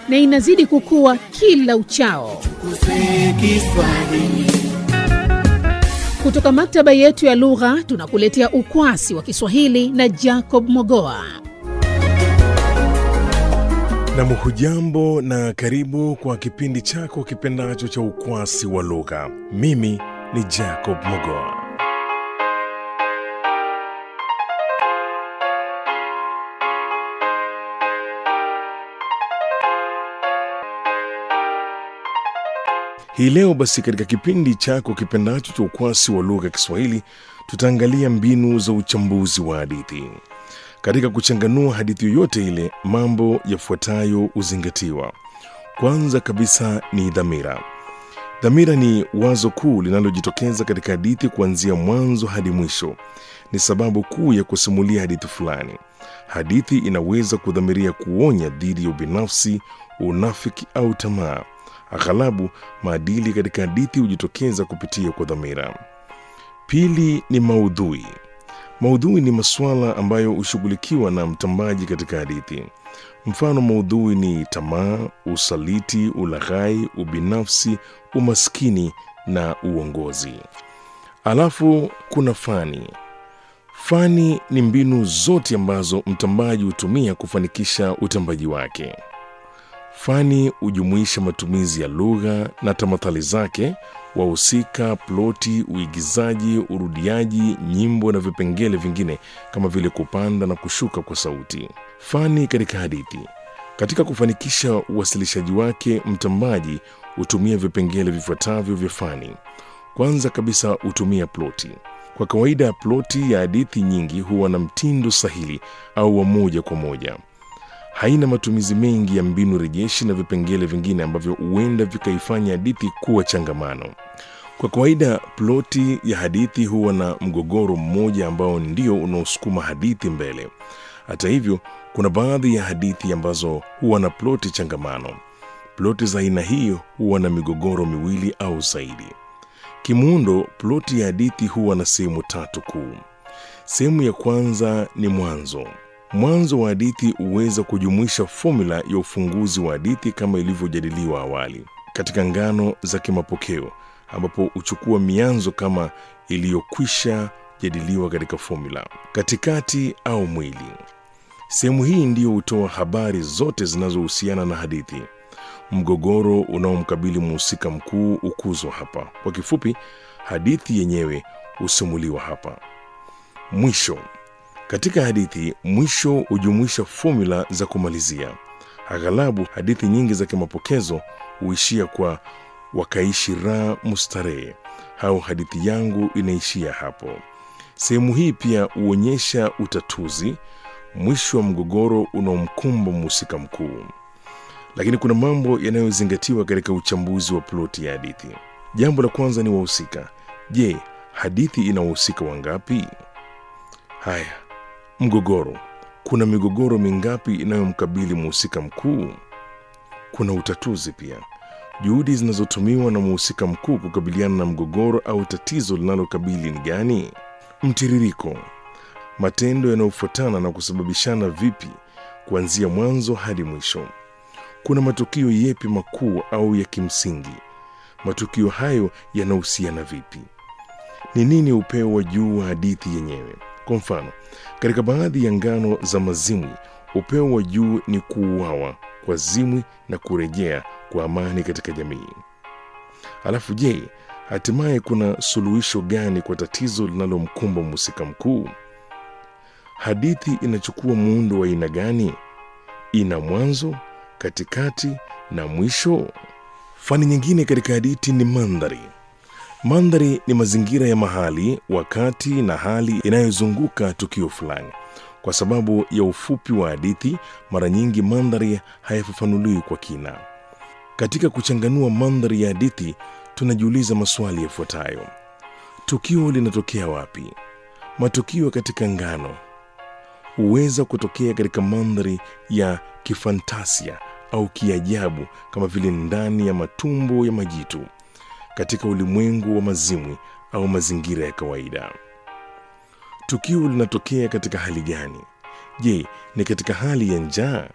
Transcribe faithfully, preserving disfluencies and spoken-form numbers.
na inazidi kukua kila uchao. Kutoka maktaba yetu ya lugha tunakuletea ukwasi wa Kiswahili na Jacob Mogoa. Na mhujambo na karibu kwa kipindi chako kipendacho cha ukwasi wa lugha. Mimi ni Jacob Mogoa. Hii leo basi katika kipindi chako kipendacho cha ukwasi wa lugha ya Kiswahili tutaangalia mbinu za uchambuzi wa hadithi. Katika kuchanganua hadithi yoyote ile, mambo yafuatayo uzingatiwa. Kwanza kabisa ni dhamira. Dhamira ni wazo kuu linalojitokeza katika hadithi kuanzia mwanzo hadi mwisho. Ni sababu kuu ya kusimulia hadithi fulani. Hadithi inaweza kudhamiria kuonya dhidi ya ubinafsi, unafiki au tamaa. Aghalabu maadili katika hadithi hujitokeza kupitia kwa dhamira. Pili ni maudhui. Maudhui ni masuala ambayo hushughulikiwa na mtambaji katika hadithi. Mfano maudhui ni tamaa, usaliti, ulaghai, ubinafsi, umaskini na uongozi. Alafu kuna fani. Fani ni mbinu zote ambazo mtambaji hutumia kufanikisha utambaji wake. Fani hujumuisha matumizi ya lugha na tamathali zake, wahusika, ploti, uigizaji, urudiaji, nyimbo na vipengele vingine kama vile kupanda na kushuka kwa sauti. Fani katika hadithi. Katika kufanikisha uwasilishaji wake, mtambaji hutumia vipengele vifuatavyo vya fani. Kwanza kabisa hutumia ploti. Kwa kawaida ploti ya hadithi nyingi huwa na mtindo sahili au wa moja kwa moja. Haina matumizi mengi ya mbinu rejeshi na vipengele vingine ambavyo huenda vikaifanya hadithi kuwa changamano. Kwa kawaida ploti ya hadithi huwa na mgogoro mmoja ambao ndio unaosukuma hadithi mbele. Hata hivyo, kuna baadhi ya hadithi ambazo huwa na ploti changamano. Ploti za aina hiyo huwa na migogoro miwili au zaidi. Kimuundo, ploti ya hadithi huwa na sehemu tatu kuu. Sehemu ya kwanza ni mwanzo. Mwanzo wa hadithi huweza kujumuisha formula ya ufunguzi wa hadithi kama ilivyojadiliwa awali katika ngano za kimapokeo, ambapo huchukua mianzo kama iliyokwisha jadiliwa katika formula. Katikati au mwili. Sehemu hii ndiyo hutoa habari zote zinazohusiana na hadithi. Mgogoro unaomkabili mhusika mkuu ukuzwa hapa. Kwa kifupi, hadithi yenyewe husimuliwa hapa. Mwisho. Katika hadithi, mwisho hujumuisha formula za kumalizia. Aghalabu hadithi nyingi za kimapokezo huishia kwa wakaishi raha mustarehe au hadithi yangu inaishia hapo. Sehemu hii pia huonyesha utatuzi, mwisho wa mgogoro unaomkumba mhusika mkuu. Lakini kuna mambo yanayozingatiwa katika uchambuzi wa ploti ya hadithi. Jambo la kwanza ni wahusika. Je, hadithi ina wahusika wangapi? Haya. Mgogoro. Kuna migogoro mingapi inayomkabili mhusika mkuu? Kuna utatuzi pia. Juhudi zinazotumiwa na mhusika mkuu kukabiliana na mgogoro au tatizo linalokabili ni gani? Mtiririko. Matendo yanayofuatana na kusababishana vipi kuanzia mwanzo hadi mwisho. Kuna matukio yepi makuu au ya kimsingi? Matukio hayo yanahusiana vipi? Ni nini upeo wa juu wa hadithi yenyewe? Kwa mfano, katika baadhi ya ngano za mazimwi, upeo wa juu ni kuuawa kwa zimwi na kurejea kwa amani katika jamii. Alafu je, hatimaye kuna suluhisho gani kwa tatizo linalomkumba mhusika mkuu? Hadithi inachukua muundo wa aina gani? Ina mwanzo, katikati na mwisho? Fani nyingine katika hadithi ni mandhari. Mandhari ni mazingira ya mahali, wakati na hali inayozunguka tukio fulani. Kwa sababu ya ufupi wa hadithi, mara nyingi mandhari hayafafanuliwi kwa kina. Katika kuchanganua mandhari ya hadithi, tunajiuliza maswali yafuatayo. Tukio linatokea wapi? Matukio katika ngano huweza kutokea katika mandhari ya kifantasia au kiajabu kama vile ndani ya matumbo ya majitu, katika ulimwengu wa mazimwi au mazingira ya kawaida. Tukio linatokea katika hali gani? Je, ni katika hali ya njaa,